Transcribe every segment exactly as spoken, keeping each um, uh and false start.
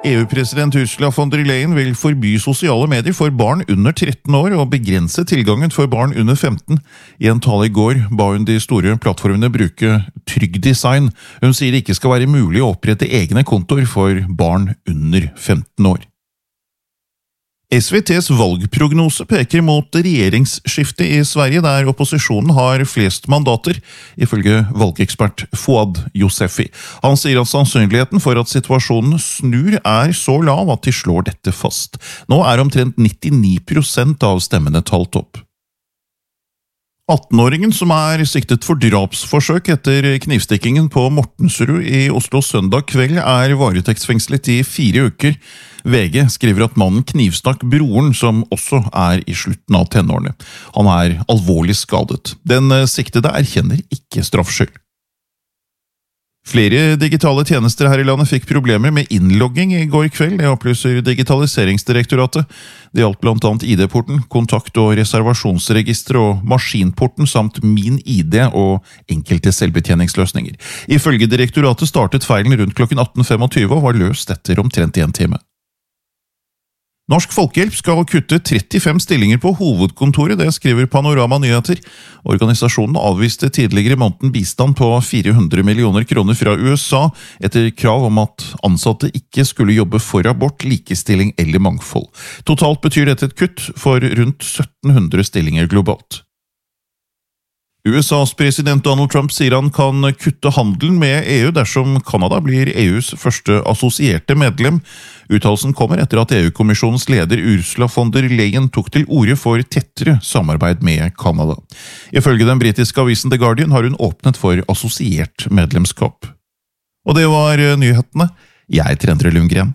E U-president Ursula von der Leyen vil forby sosiale medier for barn under tretten år og begrense tilgangen for barn under femten. I en tale i går ba hun de store plattformene bruke trygg design. Hun sier det ikke skal være mulig å opprette egne kontoer for barn under femten år. S V T's valgprognose peker mot regjeringsskifte i Sverige, der opposisjonen har flest mandater, ifølge valgekspert Fouad Yousefi. Han sier at sannsynligheten for at situasjonen snur er så lav at de slår dette fast. Nå er omtrent nittini prosent av stemmene talt opp. atten-åringen som er siktet for drapsforsøk etter knivstikkingen på Mortensrud i Oslo søndag kveld er varetektsfengslet i fire uker. V G skriver at mannen knivstakk broren, som også er i slutten av tenårene. Han er alvorlig skadet. Den siktede erkjenner ikke straffskyld. Flere digitale tjenester her i landet fikk problemer med innlogging i går kveld, det opplyser Digitaliseringsdirektoratet. Det gjaldt blant annet I D-porten, kontakt- og reservasjonsregister og maskinporten samt Min I D og enkelte selvbetjeningsløsninger. Ifølge direktoratet startet feilen rundt klokken atten tjuefem og var løst etter omtrent en time. Norsk Folkehjelp skal kutte trettifem stillinger på hovedkontoret, det skriver Panorama Nyheter. Organisasjonen avviste tidligere i måneden bistand på fire hundre millioner kroner fra U S A etter krav om at ansatte ikke skulle jobbe for abort, likestilling eller mangfold. Totalt betyr dette et kutt for rundt sytten hundre stillinger globalt. U S A's president Donald Trump sier han kan kutte handelen med E U dersom Kanada blir E U's første assosierte medlem. Uttalelsen kommer etter at E U-kommisjonens leder Ursula von der Leyen tok til orde for tettere samarbeid med Kanada. Ifølge den britiske avisen The Guardian har hun åpnet for assosiert medlemskap. Og det var nyhetene. Jeg heter Endre Lundgren.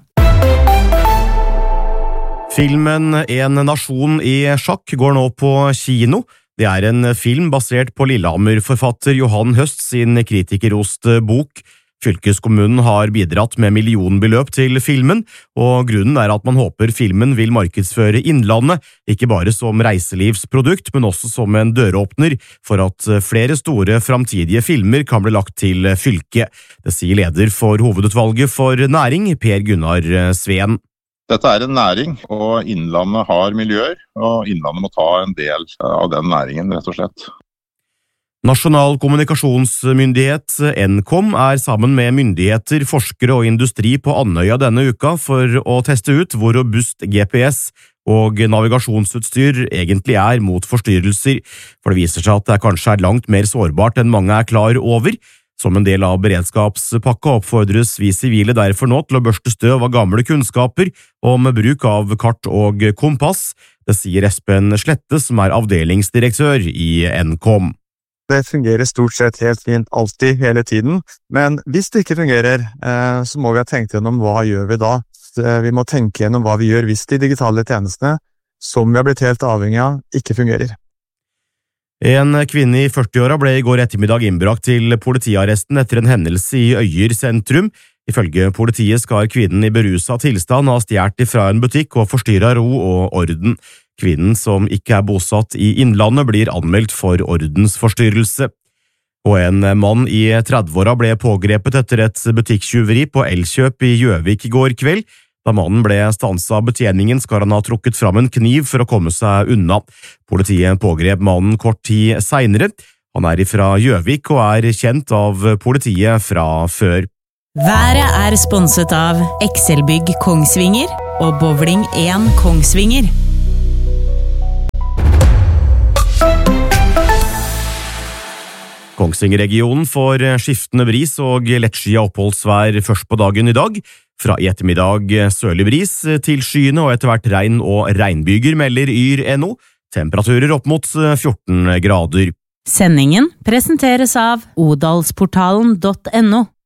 Filmen En nasjon i sjakk går nå på kino. Det er en film basert på Lillehammer-forfatter Johan Høst sin kritikerroste bok. Fylkeskommunen har bidratt med millionbeløp til filmen, og grunnen er at man håper filmen vil markedsføre Innlandet, ikke bare som reiselivsprodukt, men også som en døråpner for at flere store framtidige filmer kan bli lagt til fylket. Det sier leder for hovedutvalget for næring, Per Gunnar Sveen. Dette er en næring, og Innlandet har miljøer, og Innlandet må ta en del av den næringen, rett og slett. Nasjonal kommunikasjonsmyndighet Nkom er sammen med myndigheter, forskere og industri på Andøya denne uka for å teste ut hvor robust G P S og navigasjonsutstyr egentlig er mot forstyrrelser, for det viser seg at det kanskje er langt mer sårbart enn mange er klar over. Som en del av beredskapspakka oppfordres vi sivile derfor nå til å børste støv av gamle kunnskaper om bruk av kart og kompass. Det sier Espen Slette, som er avdelingsdirektør i Nkom. Det fungerer stort sett helt fint, alltid, hele tiden. Men hvis det ikke fungerer, så må vi ha tenkt gjennom hva gjør vi da. Vi må tenke gjennom hva vi gjør hvis de digitale tjenestene, som vi har blitt helt avhengig av, ikke fungerer. En kvinne i førtiåra ble i går ettermiddag innbrakt til politiarresten etter en hendelse i Øyer sentrum. Ifølge politiet skal kvinnen i berusa tilstand ha stjålet fra en butikk og forstyrret ro og orden. Kvinnen, som ikke er bosatt i Innlandet, blir anmeldt for ordensforstyrrelse. Og en mann i trettiåra ble pågrepet etter et butikktyveri på Elkjøp i Gjøvik i går kveld. Da mannen ble stanset av betjeningen, skal han ha trukket fram en kniv for å komme seg unna. Politiet pågrep mannen kort tid senere. Han er fra Gjøvik og er kjent av politiet fra før. Været er sponset av Excelbygg Kongsvinger og Bowling én Kongsvinger. Kongsvinger-regionen får skiftende bris og lettskyet oppholdsvær først på dagen i dag. Fra i ettermiddag sørlig bris til skyene og etter hvert regn og regnbyger, melder Yr punktum no. Temperaturer opp mot fjorten grader. Sendingen presenteres av odalsportalen punktum no.